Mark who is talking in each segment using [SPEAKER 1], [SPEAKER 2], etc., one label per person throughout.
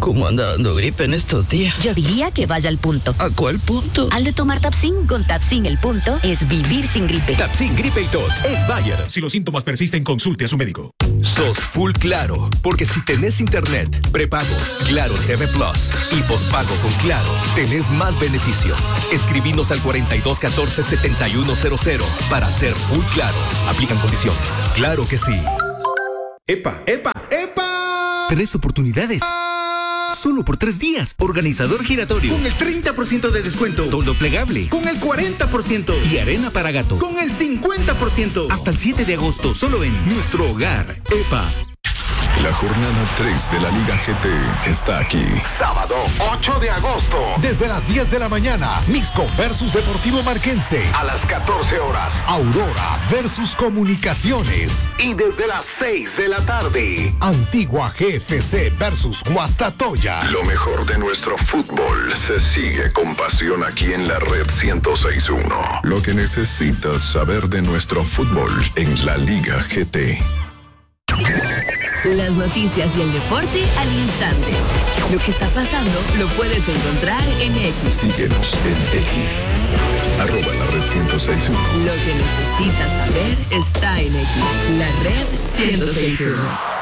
[SPEAKER 1] ¿Cómo anda dando gripe en estos días?
[SPEAKER 2] Yo diría que vaya al punto.
[SPEAKER 1] ¿A cuál punto?
[SPEAKER 2] Al de tomar Tapsin. Con Tapsin el punto es vivir sin gripe.
[SPEAKER 3] Tapsin Gripe y Tos es Bayer. Si los síntomas persisten, consulte a su médico.
[SPEAKER 4] Sos full Claro, porque si tenés internet, prepago, Claro TV Plus y postpago con Claro, tenés más beneficios. Escribinos al 4214-7100 para ser full Claro. Aplican condiciones. Claro que sí.
[SPEAKER 5] ¡Epa!
[SPEAKER 4] 3 oportunidades. Solo por 3 días. Organizador giratorio.
[SPEAKER 5] Con el 30% de descuento.
[SPEAKER 4] Todo plegable.
[SPEAKER 5] Con el 40%.
[SPEAKER 4] Y arena para gato.
[SPEAKER 5] Con el 50%.
[SPEAKER 4] Hasta el 7 de agosto, solo en Nuestro Hogar. EPA.
[SPEAKER 6] La jornada 3 de la Liga GT está aquí.
[SPEAKER 7] Sábado 8 de agosto.
[SPEAKER 6] Desde las 10 de la mañana, Mixco versus Deportivo Marquense.
[SPEAKER 7] A las 14 horas.
[SPEAKER 6] Aurora versus Comunicaciones.
[SPEAKER 7] Y desde las 6 de la tarde.
[SPEAKER 6] Antigua GFC versus Guastatoya.
[SPEAKER 8] Lo mejor de nuestro fútbol se sigue con pasión aquí en la Red 106.1.
[SPEAKER 6] Lo que necesitas saber de nuestro fútbol en la Liga GT.
[SPEAKER 2] Las noticias y el deporte al instante. Lo que está pasando lo puedes encontrar en X.
[SPEAKER 6] Síguenos en X. @la Red 106.1.
[SPEAKER 2] Lo que necesitas saber está en X. La Red 106.1.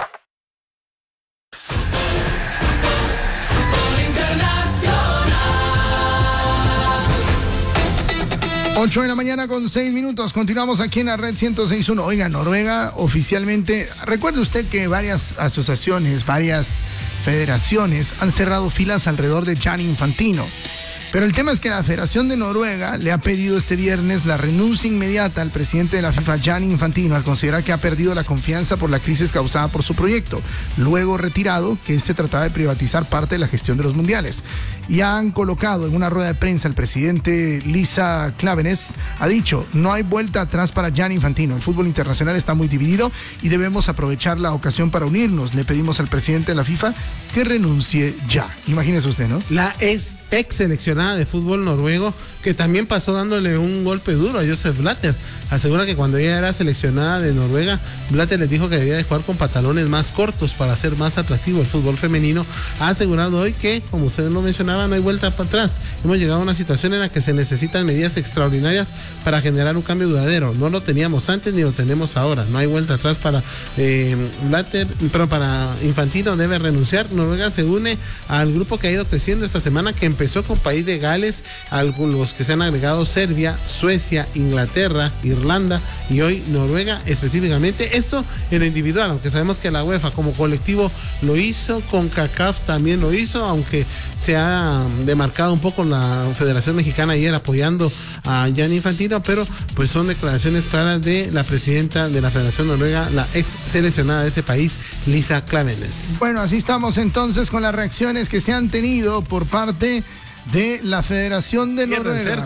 [SPEAKER 9] 8 de la mañana con 6 minutos. Continuamos aquí en la Red 106.1. Oiga, Noruega oficialmente... Recuerde usted que varias asociaciones, varias federaciones han cerrado filas alrededor de Gianni Infantino. Pero el tema es que la Federación de Noruega le ha pedido este viernes la renuncia inmediata al presidente de la FIFA, Gianni Infantino, al considerar que ha perdido la confianza por la crisis causada por su proyecto, luego retirado que se trataba de privatizar parte de la gestión de los mundiales. Y han colocado en una rueda de prensa el presidente Lisa Klaveness ha dicho: no hay vuelta atrás para Gianni Infantino, el fútbol internacional está muy dividido y debemos aprovechar la ocasión para unirnos. Le pedimos al presidente de la FIFA que renuncie ya. Imagínese usted, ¿no?
[SPEAKER 10] La ex seleccionada de fútbol noruego, que también pasó dándole un golpe duro a Joseph Blatter. Asegura que cuando ella era seleccionada de Noruega, Blatter les dijo que debía de jugar con pantalones más cortos para hacer más atractivo el fútbol femenino. Ha asegurado hoy que, como ustedes lo mencionaban, no hay vuelta para atrás. Hemos llegado a una situación en la que se necesitan medidas extraordinarias para generar un cambio duradero. No lo teníamos antes ni lo tenemos ahora. No hay vuelta atrás para Blatter, pero para Infantino debe renunciar. Noruega se une al grupo que ha ido creciendo esta semana, que empezó con país de Gales, algunos que se han agregado Serbia, Suecia, Inglaterra, Irlanda y hoy Noruega específicamente. Esto en lo individual, aunque sabemos que la UEFA como colectivo lo hizo, CONCACAF también lo hizo, aunque se ha demarcado un poco la Federación Mexicana ayer apoyando a Gianni Infantino, pero pues son declaraciones claras de la presidenta de la Federación Noruega, la ex seleccionada de ese país, Lisa Klaveness.
[SPEAKER 9] Bueno, así estamos entonces con las reacciones que se han tenido por parte de la Federación de Noruega.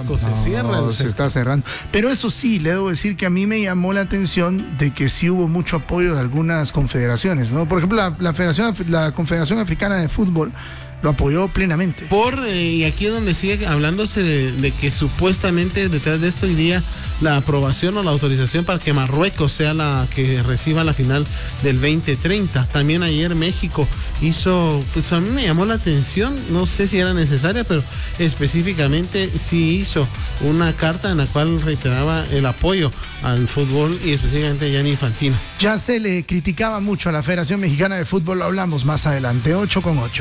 [SPEAKER 9] Se está cerrando. Pero eso sí, le debo decir que a mí me llamó la atención de que sí hubo mucho apoyo de algunas confederaciones, ¿no? Por ejemplo, la Confederación Africana de Fútbol lo apoyó plenamente.
[SPEAKER 10] Y aquí es donde sigue hablándose de que supuestamente detrás de esto iría la aprobación o la autorización para que Marruecos sea la que reciba la final del 2030. También ayer México hizo, pues a mí me llamó la atención, no sé si era necesaria, pero específicamente sí hizo una carta en la cual reiteraba el apoyo al fútbol y específicamente a Gianni Infantino.
[SPEAKER 9] Ya se le criticaba mucho a la Federación Mexicana de Fútbol, lo hablamos más adelante, 8:8.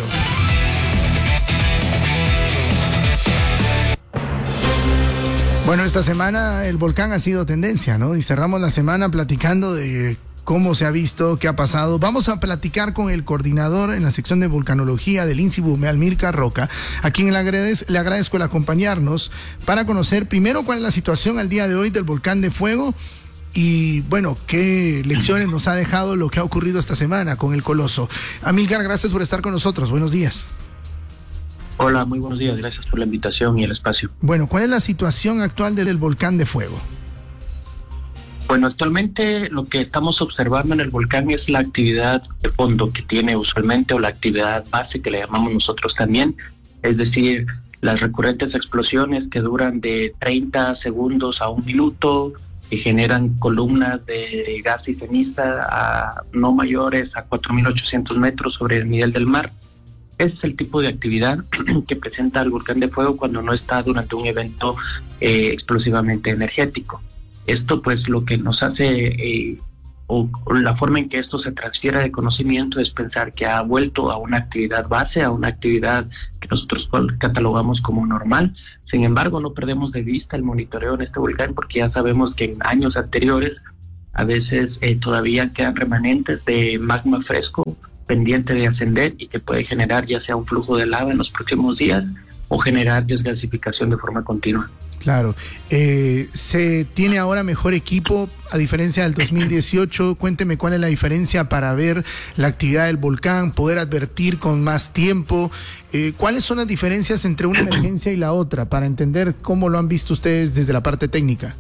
[SPEAKER 9] Bueno, esta semana el volcán ha sido tendencia, ¿no? Y cerramos la semana platicando de cómo se ha visto, qué ha pasado. Vamos a platicar con el coordinador en la sección de volcanología del INSI Bumeal, Mirka Roca, a quien le agradezco el acompañarnos para conocer primero cuál es la situación al día de hoy del volcán de fuego y, bueno, qué lecciones nos ha dejado lo que ha ocurrido esta semana con el Coloso. Amílcar, gracias por estar con nosotros. Buenos días.
[SPEAKER 11] Hola, muy buenos días. Gracias por la invitación y el espacio.
[SPEAKER 9] Bueno, ¿cuál es la situación actual del volcán de fuego?
[SPEAKER 11] Bueno, actualmente lo que estamos observando en el volcán es la actividad de fondo que tiene usualmente, o la actividad base que le llamamos nosotros también, es decir, las recurrentes explosiones que duran de 30 segundos a 1 minuto, que generan columnas de gas y ceniza no mayores a 4.800 metros sobre el nivel del mar. Ese es el tipo de actividad que presenta el volcán de fuego cuando no está durante un evento explosivamente energético. Esto pues lo que nos hace, o la forma en que esto se transfiere de conocimiento es pensar que ha vuelto a una actividad base, a una actividad que nosotros catalogamos como normal. Sin embargo, no perdemos de vista el monitoreo en este volcán porque ya sabemos que en años anteriores a veces todavía quedan remanentes de magma fresco pendiente de ascender y que puede generar ya sea un flujo de lava en los próximos días o generar desgasificación de forma continua.
[SPEAKER 9] Claro. ¿Se tiene ahora mejor equipo a diferencia del 2018? Cuénteme cuál es la diferencia para ver la actividad del volcán, poder advertir con más tiempo. ¿Cuáles son las diferencias entre una emergencia y la otra para entender cómo lo han visto ustedes desde la parte técnica?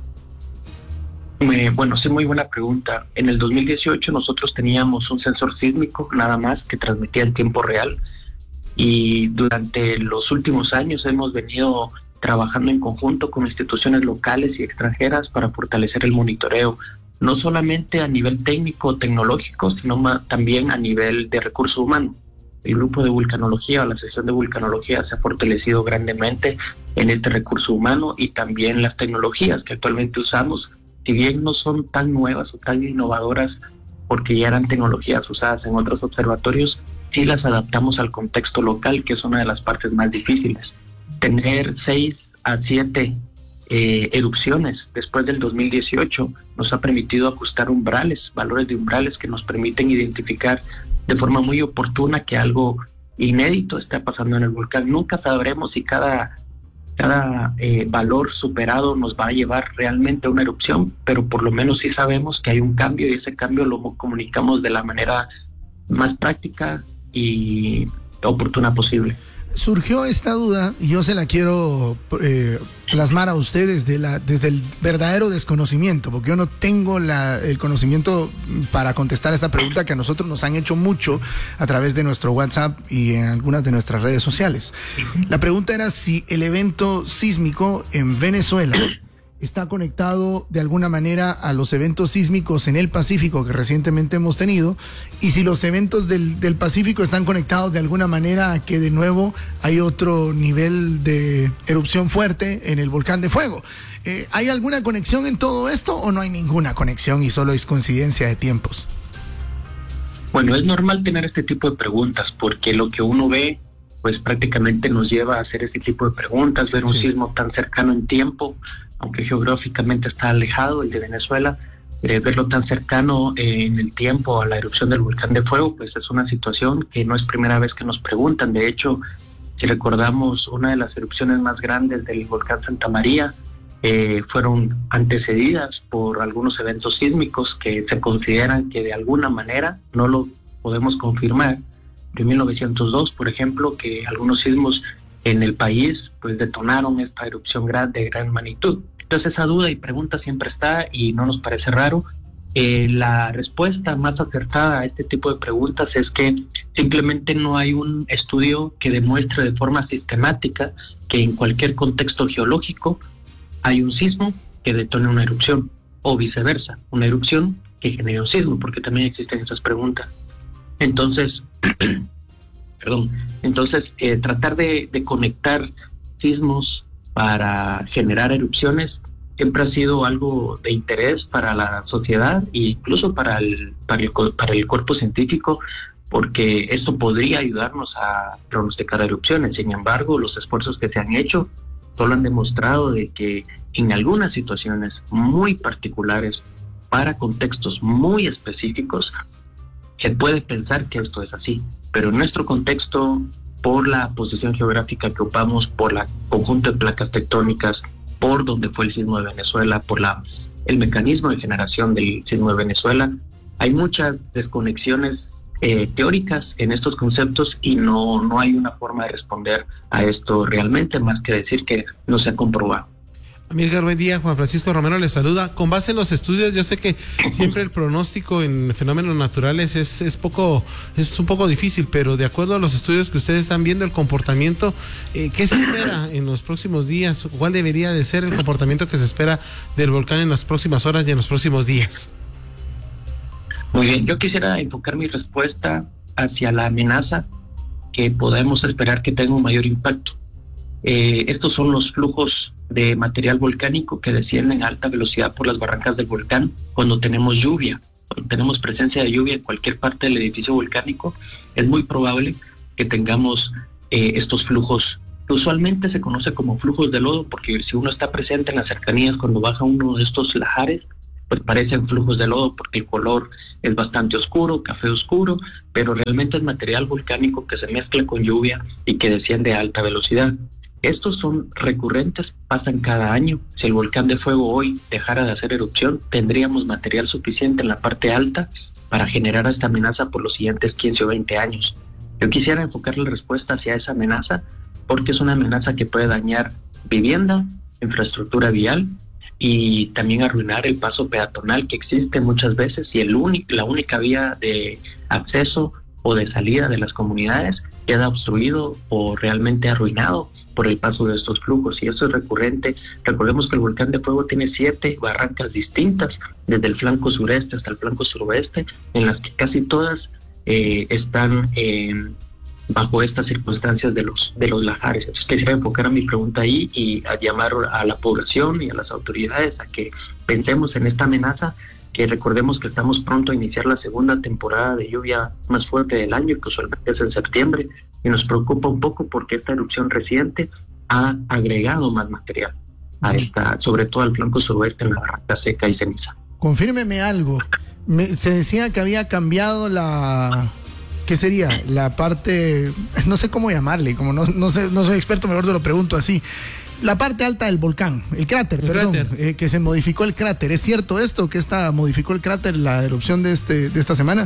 [SPEAKER 11] Bueno, sí, muy buena pregunta. En el 2018 nosotros teníamos un sensor sísmico nada más que transmitía en tiempo real y durante los últimos años hemos venido trabajando en conjunto con instituciones locales y extranjeras para fortalecer el monitoreo, no solamente a nivel técnico, tecnológico, sino también a nivel de recurso humano. El grupo de vulcanología o la sección de vulcanología se ha fortalecido grandemente en este recurso humano y también las tecnologías que actualmente usamos, si bien no son tan nuevas o tan innovadoras porque ya eran tecnologías usadas en otros observatorios, sí las adaptamos al contexto local, que es una de las partes más difíciles. Tener 6 a 7 erupciones después del 2018 nos ha permitido ajustar valores de umbrales que nos permiten identificar de forma muy oportuna que algo inédito está pasando en el volcán. Nunca sabremos si cada valor superado nos va a llevar realmente a una erupción, pero por lo menos sí sabemos que hay un cambio y ese cambio lo comunicamos de la manera más práctica y oportuna posible.
[SPEAKER 9] Surgió esta duda y yo se la quiero plasmar a ustedes desde el verdadero desconocimiento, porque yo no tengo el conocimiento para contestar esta pregunta que a nosotros nos han hecho mucho a través de nuestro WhatsApp y en algunas de nuestras redes sociales. La pregunta era si el evento sísmico en Venezuela está conectado de alguna manera a los eventos sísmicos en el Pacífico que recientemente hemos tenido, y si los eventos del Pacífico están conectados de alguna manera a que de nuevo hay otro nivel de erupción fuerte en el volcán de fuego. ¿Hay alguna conexión en todo esto o no hay ninguna conexión y solo es coincidencia de tiempos?
[SPEAKER 11] Bueno, es normal tener este tipo de preguntas porque lo que uno ve pues prácticamente nos lleva a hacer este tipo de preguntas, ver un sismo tan cercano en tiempo, aunque geográficamente está alejado el de Venezuela, verlo tan cercano en el tiempo a la erupción del volcán de fuego, pues es una situación que no es primera vez que nos preguntan. De hecho, si recordamos, una de las erupciones más grandes del volcán Santa María fueron antecedidas por algunos eventos sísmicos que se consideran que de alguna manera, no lo podemos confirmar, de 1902, por ejemplo, que algunos sismos en el país pues detonaron esta erupción de gran magnitud. Entonces esa duda y pregunta siempre está y no nos parece raro. La respuesta más acertada a este tipo de preguntas es que simplemente no hay un estudio que demuestre de forma sistemática que en cualquier contexto geológico hay un sismo que detone una erupción o viceversa, una erupción que genere un sismo, porque también existen esas preguntas. Entonces, tratar de conectar sismos para generar erupciones siempre ha sido algo de interés para la sociedad e incluso para el cuerpo científico, porque esto podría ayudarnos a pronosticar erupciones. Sin embargo, los esfuerzos que se han hecho solo han demostrado de que en algunas situaciones muy particulares, para contextos muy específicos, se puede pensar que esto es así, pero en nuestro contexto, por la posición geográfica que ocupamos, por el conjunto de placas tectónicas, por donde fue el sismo de Venezuela, por el mecanismo de generación del sismo de Venezuela, hay muchas desconexiones teóricas en estos conceptos y no hay una forma de responder a esto realmente, más que decir que no se ha comprobado.
[SPEAKER 10] Amílcar, buen día. Juan Francisco Romero les saluda. Con base en los estudios, yo sé que siempre el pronóstico en fenómenos naturales es un poco difícil, pero de acuerdo a los estudios que ustedes están viendo, el comportamiento, ¿qué se espera en los próximos días? ¿Cuál debería de ser el comportamiento que se espera del volcán en las próximas horas y en los próximos días?
[SPEAKER 11] Muy bien, yo quisiera enfocar mi respuesta hacia la amenaza que podemos esperar que tenga un mayor impacto. Estos son los flujos de material volcánico que descienden a alta velocidad por las barrancas del volcán cuando tenemos lluvia. Cuando tenemos presencia de lluvia en cualquier parte del edificio volcánico, es muy probable que tengamos estos flujos. Usualmente se conoce como flujos de lodo porque si uno está presente en las cercanías cuando baja uno de estos lahares, pues parecen flujos de lodo porque el color es bastante oscuro, café oscuro, pero realmente es material volcánico que se mezcla con lluvia y que desciende a alta velocidad. Estos son recurrentes, pasan cada año. Si el volcán de fuego hoy dejara de hacer erupción, tendríamos material suficiente en la parte alta para generar esta amenaza por los siguientes 15 o 20 años. Yo quisiera enfocar la respuesta hacia esa amenaza porque es una amenaza que puede dañar vivienda, infraestructura vial y también arruinar el paso peatonal que existe muchas veces y la única vía de acceso o de salida de las comunidades queda obstruido o realmente arruinado por el paso de estos flujos. Y eso es recurrente. Recordemos que el volcán de fuego tiene 7 barrancas distintas, desde el flanco sureste hasta el flanco suroeste, en las que casi todas están bajo estas circunstancias de los lahares. Entonces quisiera enfocar a mi pregunta ahí y a llamar a la población y a las autoridades a que pensemos en esta amenaza, que recordemos que estamos pronto a iniciar la segunda temporada de lluvia más fuerte del año, que usualmente es en septiembre, y nos preocupa un poco porque esta erupción reciente ha agregado más material a esta, sobre todo al flanco suroeste, en la barranca Seca y Ceniza.
[SPEAKER 9] Confírmeme algo. Se decía que había cambiado ¿qué sería? La parte, no sé cómo llamarle, como no soy experto, mejor te lo pregunto así. La parte alta del volcán, el cráter, que se modificó el cráter. ¿Es cierto esto, que modificó el cráter la erupción de esta semana?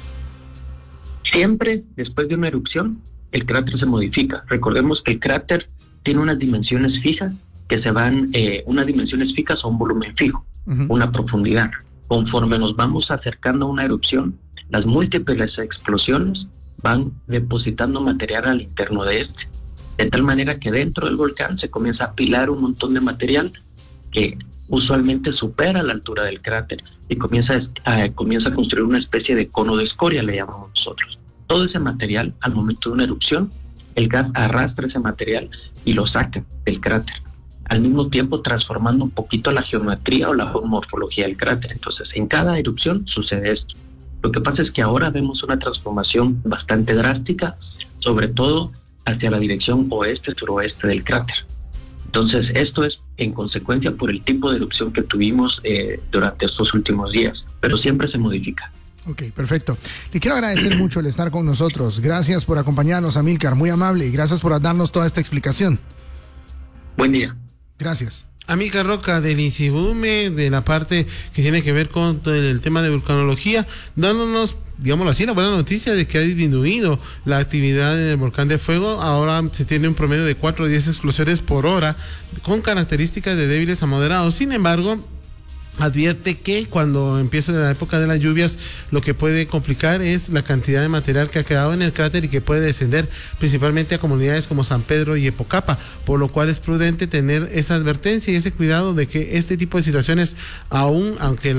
[SPEAKER 11] Siempre después de una erupción, el cráter se modifica. Recordemos que el cráter tiene unas dimensiones fijas que se van, unas dimensiones fijas a un volumen fijo, una profundidad. Conforme nos vamos acercando a una erupción, las múltiples explosiones van depositando material al interno de este. De tal manera que dentro del volcán se comienza a apilar un montón de material que usualmente supera la altura del cráter y comienza a construir una especie de cono de escoria, le llamamos nosotros. Todo ese material, al momento de una erupción, el gas arrastra ese material y lo saca del cráter, al mismo tiempo transformando un poquito la geometría o la morfología del cráter. Entonces, en cada erupción sucede esto. Lo que pasa es que ahora vemos una transformación bastante drástica, sobre todo hacia la dirección oeste-suroeste del cráter. Entonces, esto es en consecuencia por el tipo de erupción que tuvimos durante estos últimos días, pero siempre se modifica.
[SPEAKER 9] Ok, perfecto. Le quiero agradecer mucho el estar con nosotros. Gracias por acompañarnos, Amílcar, muy amable, y gracias por darnos toda esta explicación.
[SPEAKER 11] Buen día.
[SPEAKER 9] Gracias.
[SPEAKER 10] Amílcar Roca del INSIBUME, de la parte que tiene que ver con todo el tema de vulcanología, dándonos, digámoslo así, la buena noticia de que ha disminuido la actividad en el volcán de fuego. Ahora se tiene un promedio de 4 a 10 explosiones por hora, con características de débiles a moderados. Sin embargo, advierte que cuando empiece la época de las lluvias, lo que puede complicar es la cantidad de material que ha quedado en el cráter y que puede descender principalmente a comunidades como San Pedro y Epocapa, por lo cual es prudente tener esa advertencia y ese cuidado de que este tipo de situaciones, aunque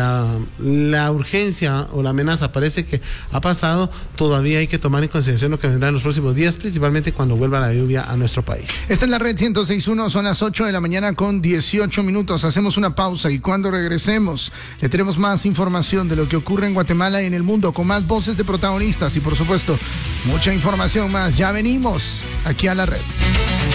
[SPEAKER 10] la urgencia o la amenaza parece que ha pasado, todavía hay que tomar en consideración lo que vendrá en los próximos días, principalmente cuando vuelva la lluvia a nuestro país.
[SPEAKER 9] Esta es la red 106.1, son las 8 de la mañana con 18 minutos. Hacemos una pausa y cuando regresemos le tenemos más información de lo que ocurre en Guatemala y en el mundo, con más voces de protagonistas y por supuesto mucha información más. Ya venimos aquí a la red.